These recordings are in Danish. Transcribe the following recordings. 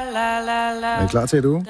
Er I klar til det, du?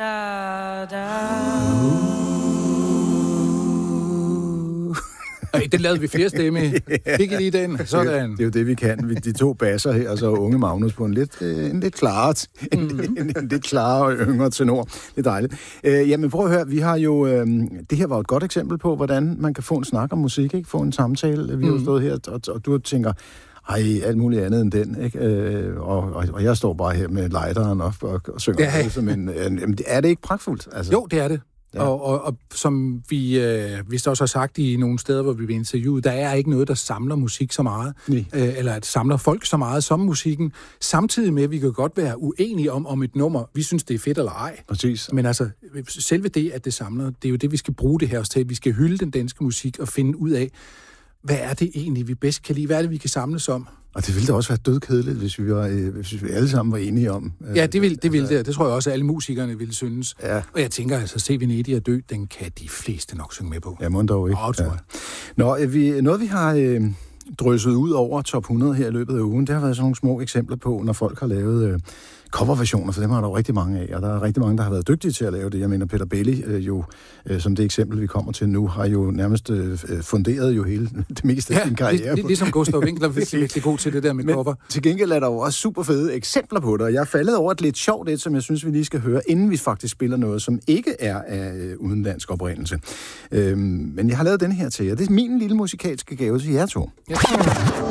Den lavede vi flere stemme. Fik I lige den? Sådan. Det er jo det, vi kan. De to basser her, og så unge Magnus på en lidt klarere, en lidt klarere og yngre tenor. Det er dejligt. Jamen prøv at høre, vi har jo... det her var et godt eksempel på, hvordan man kan få en snak om musik, ikke? Få en samtale. Vi har jo stået her, og du tænker... alt muligt andet end den, ikke? Og jeg står bare her med lighteren og synger det som en... Er det ikke pragtfuldt? Altså? Jo, det er det. Ja. Og som vi vist også har sagt i nogle steder, hvor vi bliver interviewet, der er ikke noget, der samler musik så meget, eller at samler folk så meget som musikken, samtidig med, at vi kan godt være uenige om et nummer, vi synes, det er fedt eller ej. Præcis. Men altså, selve det, at det samler, det er jo det, vi skal bruge det her også til. Vi skal hylde den danske musik og finde ud af, hvad er det egentlig, vi bedst kan lide? Hvad er det, vi kan samles om? Og det ville da også være dødkedeligt, hvis vi alle sammen var enige om. Ja, det ville det. Det tror jeg også, at alle musikerne ville synes. Ja. Og jeg tænker, altså, Se Venedig er død, den kan de fleste nok synge med på. Ja, må dog ikke. Tror jeg. Noget vi har drysset ud over top 100 her i løbet af ugen, det har været sådan nogle små eksempler på, når folk har lavet... coverversioner, for dem har der jo rigtig mange af, og der er rigtig mange, der har været dygtige til at lave det. Jeg mener, Peter Belli, som det eksempel, vi kommer til nu, har jo nærmest funderet jo hele det meste af sin karriere. Ligesom Gustav Winkler er virkelig god til det der med cover. Til gengæld er der jo også super fede eksempler på det, og jeg er faldet over et lidt sjovt et, som jeg synes, vi lige skal høre, inden vi faktisk spiller noget, som ikke er af udenlandsk oprindelse. Men jeg har lavet den her til jer. Det er min lille musikalske gave til jer to. Ja.